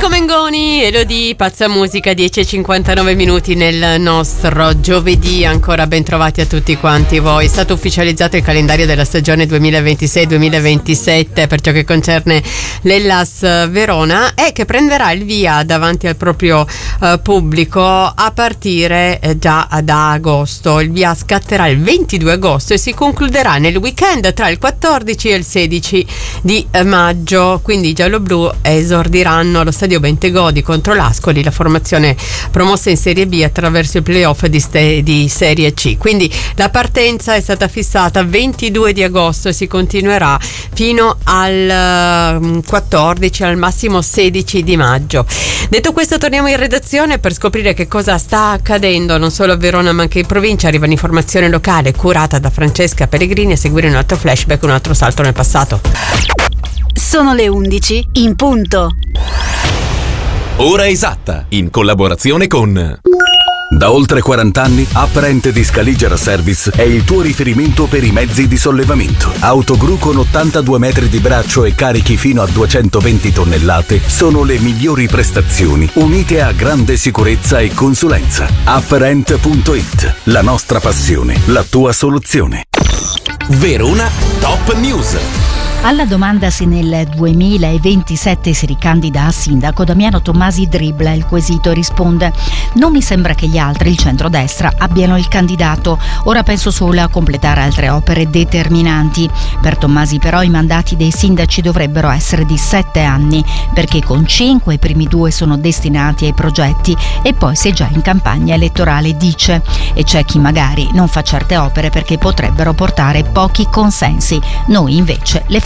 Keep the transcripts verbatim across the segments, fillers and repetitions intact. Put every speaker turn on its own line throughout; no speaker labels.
Marco Mengoni, Elodie, Pazza Musica, dieci e cinquantanove minuti nel nostro giovedì. Ancora ben trovati a tutti quanti voi. È stato ufficializzato il calendario della stagione duemilaventisei duemilaventisette per ciò che concerne l'Hellas Verona e che prenderà il via davanti al proprio uh, pubblico a partire eh, già da agosto. Il via scatterà il ventidue agosto e si concluderà nel weekend tra il quattordici e il sedici di maggio. Quindi i gialloblu esordiranno allo stadio Bentegodi contro l'Ascoli, la formazione promossa in Serie B attraverso i playoff di, ste- di Serie C. Quindi la partenza è stata fissata ventidue di agosto e si continuerà fino al uh, quattordici, al massimo sedici di maggio. Detto questo, torniamo in redazione per scoprire che cosa sta accadendo non solo a Verona ma anche in provincia. Arriva un'informazione locale curata da Francesca Pellegrini. A seguire un altro flashback, un altro salto nel passato.
Sono le undici in punto.
Ora esatta, in collaborazione con... Da oltre quaranta anni, Apparent di Scaliger Service è il tuo riferimento per i mezzi di sollevamento. Autogru con ottantadue metri di braccio e carichi fino a duecentoventi tonnellate sono le migliori prestazioni, unite a grande sicurezza e consulenza. Apparent punto it, la nostra passione, la tua soluzione. Verona Top News.
Alla domanda se nel duemilaventisette si ricandida a sindaco, Damiano Tommasi dribbla il quesito e risponde: non mi sembra che gli altri, il centrodestra, abbiano il candidato. Ora penso solo a completare altre opere determinanti. Per Tommasi però i mandati dei sindaci dovrebbero essere di sette anni, perché con cinque i primi due sono destinati ai progetti e poi si è già in campagna elettorale, dice. E c'è chi magari non fa certe opere perché potrebbero portare pochi consensi. Noi invece le facciamo.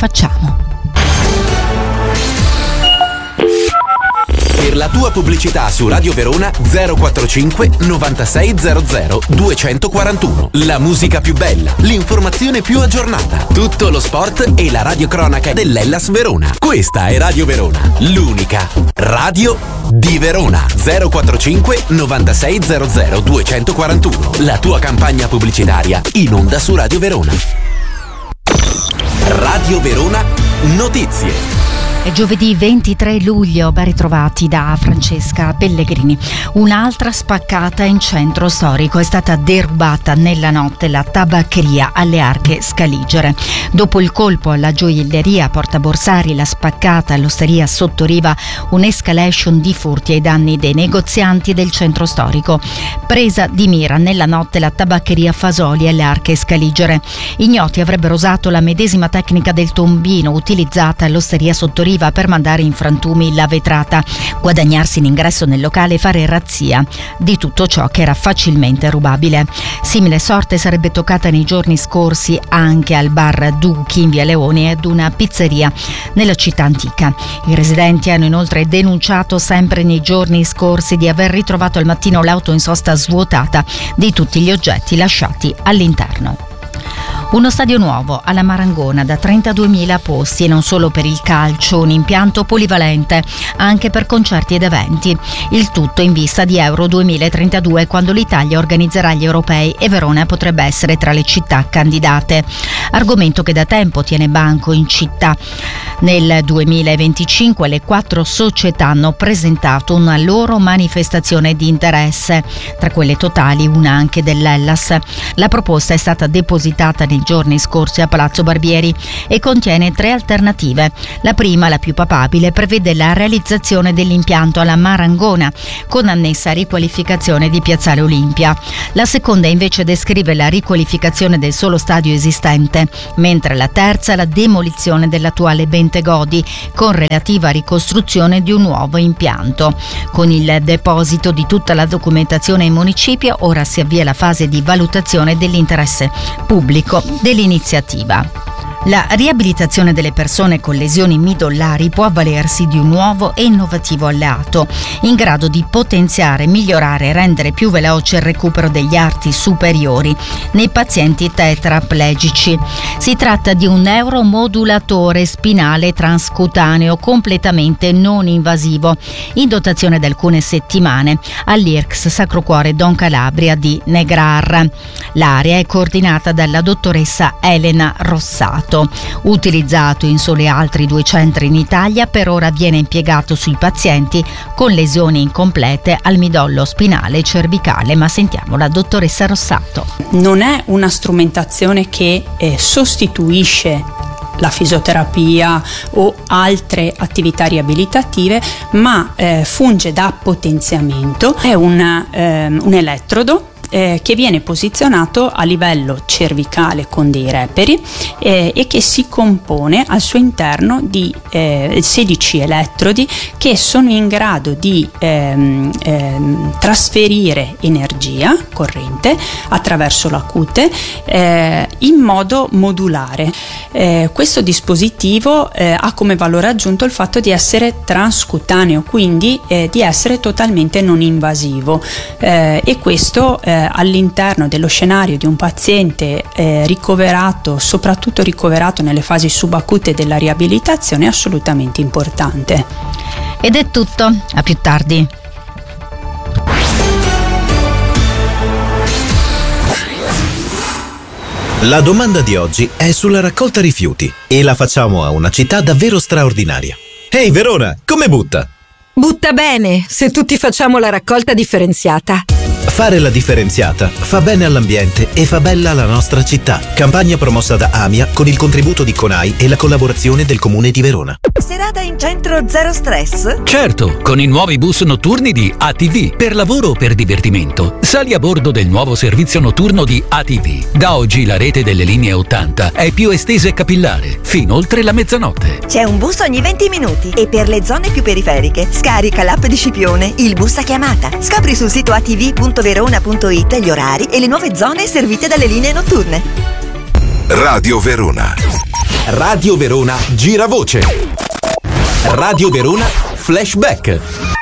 Per la tua pubblicità su Radio Verona zero quarantacinque novantasei zero zero duecentoquarantuno. La musica più bella, l'informazione più aggiornata, tutto lo sport e la radiocronaca dell'Hellas Verona. Questa è Radio Verona, l'unica radio di Verona. zero quarantacinque novantasei zero zero duecentoquarantuno. La tua campagna pubblicitaria in onda su Radio Verona. Radio Verona Notizie.
È giovedì ventitré luglio, ben ritrovati da Francesca Pellegrini. Un'altra spaccata in centro storico. È stata derubata nella notte la tabaccheria alle Arche Scaligere. Dopo il colpo alla gioielleria Porta Borsari, la spaccata all'osteria Sottoriva, un'escalation di furti ai danni dei negozianti del centro storico. Presa di mira nella notte la tabaccheria Fasoli alle Arche Scaligere. Ignoti avrebbero usato la medesima tecnica del tombino utilizzata all'osteria Sottoriva per mandare in frantumi la vetrata, guadagnarsi l'ingresso nel locale e fare razzia di tutto ciò che era facilmente rubabile. Simile sorte sarebbe toccata nei giorni scorsi anche al bar Duchi in via Leone e ad una pizzeria nella città antica. I residenti hanno inoltre denunciato sempre nei giorni scorsi di aver ritrovato al mattino l'auto in sosta svuotata di tutti gli oggetti lasciati all'interno. Uno stadio nuovo alla Marangona da trentaduemila posti e non solo per il calcio, un impianto polivalente anche per concerti ed eventi. Il tutto in vista di Euro duemilatrentadue, quando l'Italia organizzerà gli europei e Verona potrebbe essere tra le città candidate. Argomento che da tempo tiene banco in città. Nel duemilaventicinque le quattro società hanno presentato una loro manifestazione di interesse, tra quelle totali una anche dell'Hellas. La proposta è stata depositata nei giorni scorsi a Palazzo Barbieri e contiene tre alternative. La prima, la più papabile, prevede la realizzazione dell'impianto alla Marangona con annessa riqualificazione di Piazzale Olimpia. La seconda invece descrive la riqualificazione del solo stadio esistente, mentre la terza la demolizione dell'attuale Bentegodi con relativa ricostruzione di un nuovo impianto. Con il deposito di tutta la documentazione in municipio ora si avvia la fase di valutazione dell'interesse pubblico dell'iniziativa. La riabilitazione delle persone con lesioni midollari può avvalersi di un nuovo e innovativo alleato, in grado di potenziare, migliorare e rendere più veloce il recupero degli arti superiori nei pazienti tetraplegici. Si tratta di un neuromodulatore spinale transcutaneo completamente non invasivo, in dotazione da alcune settimane all'I R C S Sacro Cuore Don Calabria di Negrar. L'area è coordinata dalla dottoressa Elena Rossato. Stato. Utilizzato in soli altri due centri in Italia, per ora viene impiegato sui pazienti con lesioni incomplete al midollo spinale e cervicale, ma sentiamo la dottoressa Rossato.
Non è una strumentazione che eh, sostituisce la fisioterapia o altre attività riabilitative, ma eh, funge da potenziamento. È un, ehm, un elettrodo Eh, che viene posizionato a livello cervicale con dei reperi eh, e che si compone al suo interno di eh, sedici elettrodi che sono in grado di ehm, ehm, trasferire energia, corrente, attraverso la cute eh, in modo modulare. Eh, questo dispositivo eh, ha come valore aggiunto il fatto di essere transcutaneo, quindi eh, di essere totalmente non invasivo eh, e questo eh, all'interno dello scenario di un paziente eh, ricoverato, soprattutto ricoverato nelle fasi subacute della riabilitazione, è assolutamente importante.
Ed è tutto, a più tardi.
La domanda di oggi è sulla raccolta rifiuti e la facciamo a una città davvero straordinaria. Ehi Verona, come butta?
Butta bene, se tutti facciamo la raccolta differenziata.
Fare la differenziata fa bene all'ambiente e fa bella la nostra città. Campagna promossa da AMIA con il contributo di CONAI e la collaborazione del Comune di Verona.
Serata in centro zero stress?
Certo, con i nuovi bus notturni di A T V. Per lavoro o per divertimento, sali a bordo del nuovo servizio notturno di A T V. Da oggi la rete delle linee ottanta è più estesa e capillare, fino oltre la mezzanotte.
C'è un bus ogni venti minuti e per le zone più periferiche scarica l'app di Scipione, il bus a chiamata. Scopri sul sito a t v punto verona punto it gli orari e le nuove zone servite dalle linee notturne.
Radio Verona.
Radio Verona Giravoce. Radio Verona Flashback.